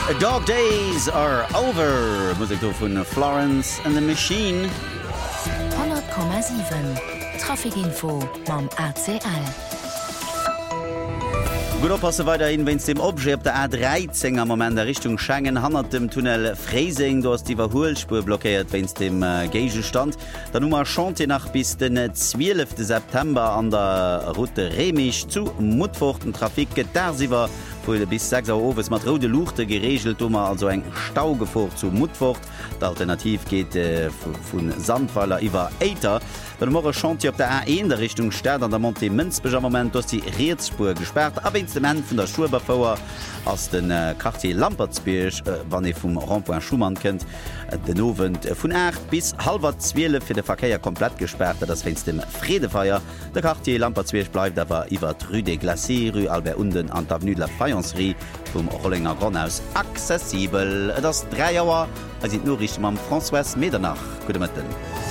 Dog days are over. Musik von Florence and the Machine. 100,7 Trafikinfo mam ACL. Gut oppasse weiterhin, wenn es dem Obje auf der A13 am Moment der Richtung Schengen handelt dem Tunnel Freising, du hast die Überholspur blockiert, wenn es dem Gage stand. Dann Nummer Chantier nach bis den 12. September an der Route Remisch zu Mutforten Trafik da sie war bis 6 Uhr mit rode Luchte geregelt, also ein Staugefahr zu Mutfort. Die Alternativ geht von Sandweiler über Eiter. Dann morgen Chantier auf der A1 der Richtung Stadt an der Monte Münzbeger Moment, dass die Rätspur gesperrt. Aber Instrument von der Schurbefauer aus den Quartier Lampertsburg, wann ihr vom Rond-Point Schumann kennt, den Abend von 8 bis halb 12 für den Verkehr komplett gesperrt. Das fängt dem Friedefeier. Der Quartier Lampertsburg bleibt aber über Rue des Glaciers, Rue Albert Unden an der Avenue de la Fayencerie vom Rollinger Grandhaus accessibel. Das 3 Uhr, sind nur richtig am François Medernach. Guten Morgen.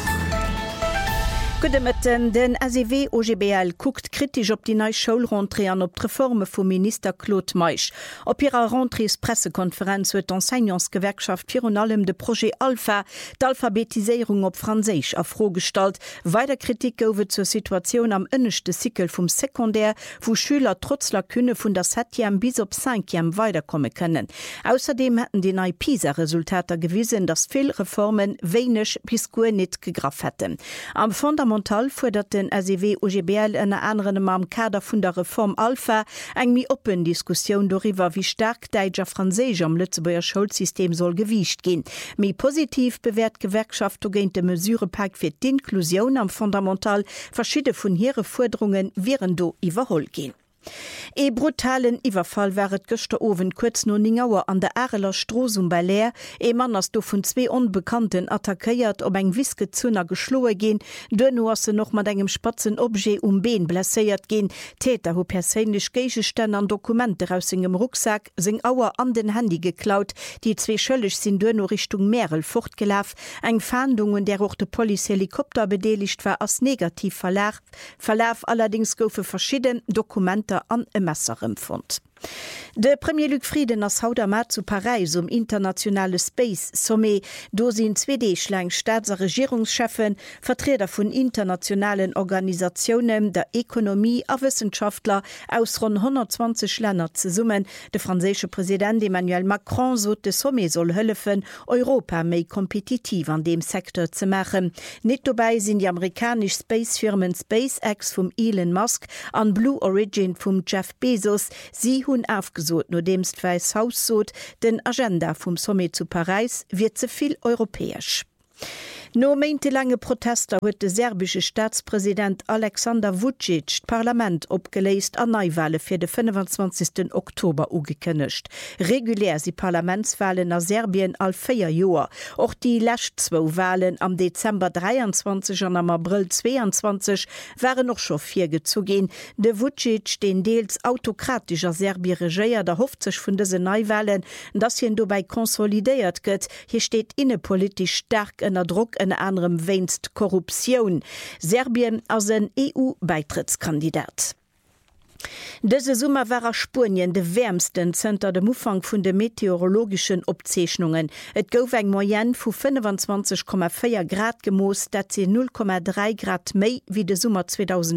Gudemëtten den SEW OGBL guckt kritisch op die neue Schulrentrée an op d'Reforme vum Minister Claude Meich. Op ihrer Rentries Pressekonferenz huet d'Enseignantsgewerkschaft vir allem de Projet Alpha d'Alphabetisierung op Franzéich afrostalt, weiter Kritik gowe zur Situation am ënnechte Sikel vum Sekundär, wo Schüler trotz Lakune vun der 7. bis op 5. weiterkomme können. Außerdem hätten die neue PISA-Resultater gewiesen, dass viel Reformen wenig bis gar nicht gegraf hätten. Am Fundamental fordert den SEW OGBL en anderen am Kader vun der Reform Alpha eng mi open Diskussion darüber, wie stark Deiger Franzésisch am Lützeburger Schulsystem soll gewicht gehen. Mi positiv bewährt Gewerkschaft géint de Mesurepack fir d'Inklusion am Fundamental verschiedene vun ihre Forderungen wären do iwwerhol gehen. E brutalen Iwerfall wäret gëster Owen kurz no 9 Auer an der Areler Strosum bei Leer, Mann ass do vun 2 Unbekannten attackéiert op eng Wiske Zunner geschloe gin, dënno ass se noch mat engem spatzen Obje Been blesséiert gin, Täter ho perélech Geigestänne an Dokumente aus engem Rucksack seng Auer an den Handy geklaut, die 2 schëllech sinn dënno Richtung Merel fortgelaf, eng Fahndungen der och de Polihelikopter bedeligt war ass negativ verlaf allerdings goufe verschieden Dokumente an e Messerem Fund. De Premier Luc Frieden ass Haudermat zu Paris internationale Space Summit, do sinn 2D-Schläng Staats- a Regierungschefen, Vertreter vun internationalen Organisationen, der Ökonomie a Wissenschaftler aus rund 120 Länder ze summen. De franzésche Präsident Emmanuel Macron sot de Summit soll hëllefen, Europa méi kompetitiv an dem Sektor ze machen. Net dobei sinn die amerikasch Spacefirmen SpaceX vum Elon Musk an Blue Origin vum Jeff Bezos, sie hun aufgesot, no demst Weiss Haus sot, den Agenda vum Summit zu Paris wird ze viel europäisch. No meinte-lange Protester huet de serbische Staatspräsident Alexander Vučić Parlament opgeleist an Neuwahlen fir de 25. Oktober ugekënnecht. Regulär si Parlamentswahlen a Serbien all 4 Joer. Och die lächt 2 Wahlen am Dezember 23 an am April 22 waren noch schon 4 gezugin. De Vučić, den deels autokratischer Serbie regéiert, der hofft sech vun dese Neuwahlen, dass hien dobei konsolidiert gëtt. Hier steht innepolitisch stark ënner Druck en anderem weinst Korruption. Serbien als ein EU-Beitrittskandidat. Dëse Summer war Spurien de wärmsten Zter dem Ufang vun de meteorologischen Opzeechhnungen. Et gouf eng Moyen vu 25,4 Grad gemoost, dat se 0,3 Grad méi wie de Summer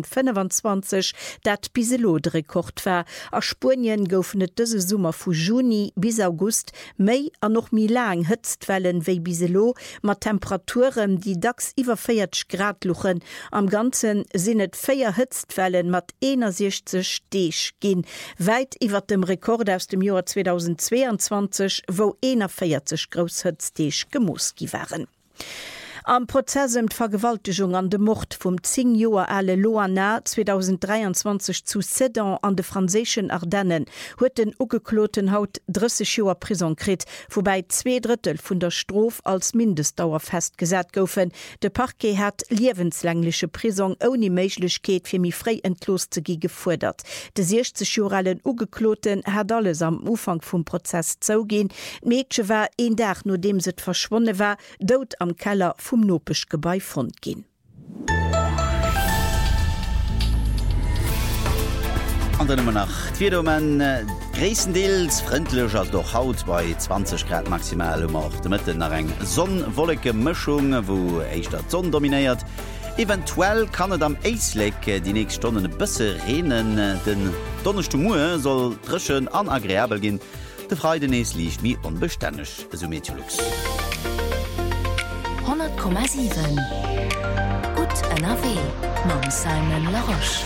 2025, dat Biselot-Rekord war. A Spurien goufen et dëse Summer vu Juni bis August méi an noch mi lang Hëtztwellen wéi Biselo, mat Temperaturen, die dacks iwwer 40 Grad luchen. Am ganzen sinnet 4 Hëtztwellen mat 61 Stech gin, weit iwwer dem Rekord aus dem Joar 2022, wo 41 Großhëtzstech gemoski waren. Am Prozess um Vergewaltigung an de Mord vum 10 Joer alle Loana 2023 zu Sedan an de franzéschen Ardennen huet den ugekloten Haut 30 Joer Prison krit, wobei 2/3 vun der Strof als Mindestdauer festgesät goufen. De Parquet hat liewenslängliche Prison oni Meiglechkeet fir mi frei entlos ze gi gefordert. De 60 Jorellen ugekloten hat alles am Ufang vum Prozess zougin. Mädchen war een Dach no dem se verschwonne war, dot am Keller vum Nopesch Gebäi fond gin. An der Nummer nach Twiedomen Gräendeels freundlich als doch Haut bei 20 Grad maximal macht mitten nach eng sonnenwollige Mischung, wo echt dat Sonne dominiert. Eventuell kann es am Eisleck die nächsten Stunden ein bisschen regnen. Den Donnerstag soll drischen an agreeabel gehen. Der Freitag liegt wie unbeständig. So Meteorlux. 100,7 Gut NRW. Mam Simon Laroche.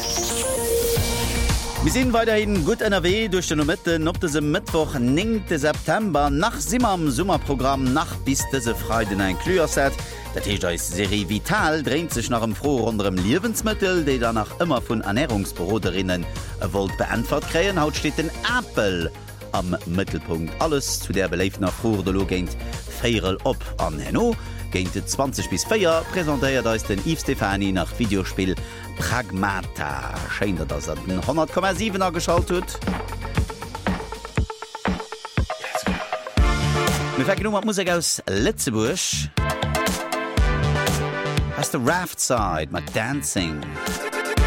Wir sind weiterhin gut NRW durch den Mitten auf diesem Mittwoch 9. September nach Simmer am Sommerprogramm nach bis diese Freitag ein Klüerset. Der Tisch ist Serie Vital dreht sich nach einem frohen Lebensmittel, die danach immer von Ernährungsberaterinnen wollt beantwortet kriegen. Heute steht ein Apfel am Mittelpunkt. Alles zu der belebt nach froher der Logent Feirel op an Henno. Geht 20 bis 4 präsentiert da ist den Yves Stefani nach Videospiel Pragmata. Scheint, dass er den 100,7 angeschaltet hat. Wir fangen mit Musik aus Lützeburg. Das ist der Raft Side mit Dancing.